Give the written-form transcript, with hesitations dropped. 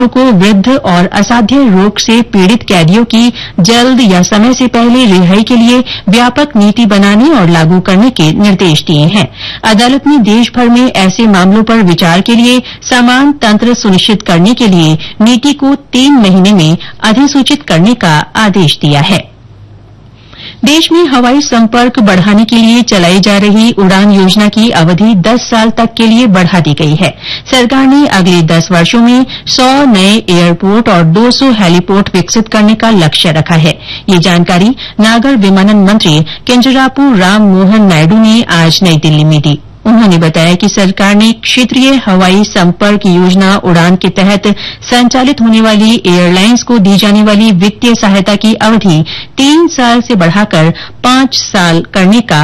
को वृद्ध और असाध्य रोग से पीड़ित कैदियों की जल्द या समय से पहले रिहाई के लिए व्यापक नीति बनाने और लागू करने के निर्देश दिए हैं। अदालत ने देश भर में ऐसे मामलों पर विचार के लिए समान तंत्र सुनिश्चित करने के लिए नीति को 3 महीने में अधिसूचित करने का आदेश दिया है। देश में हवाई संपर्क बढ़ाने के लिए चलाई जा रही उड़ान योजना की अवधि 10 साल तक के लिए बढ़ा दी गई है। सरकार ने अगले 10 वर्षों में 100 नए एयरपोर्ट और 200 हेलीपोर्ट विकसित करने का लक्ष्य रखा है। ये जानकारी नागर विमानन मंत्री किंजरापू राम मोहन नायडू ने आज नई दिल्ली में दी। उन्होंने बताया कि सरकार ने क्षेत्रीय हवाई संपर्क योजना उड़ान के तहत संचालित होने वाली एयरलाइंस को दी जाने वाली वित्तीय सहायता की अवधि 3 साल से बढ़ाकर 5 साल करने का